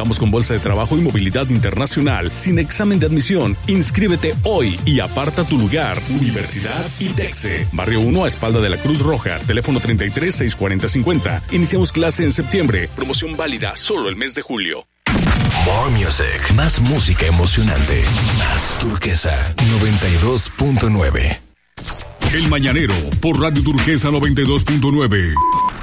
Contamos con bolsa de trabajo y movilidad internacional, sin examen de admisión. Inscríbete hoy y aparta tu lugar. Universidad ITEXE. Barrio 1 a espalda de la Cruz Roja. Teléfono 33 640 50. Iniciamos clase en septiembre. Promoción válida solo el mes de julio. More music. Más música emocionante. Más Turquesa 92.9. El Mañanero por Radio Turquesa 92.9.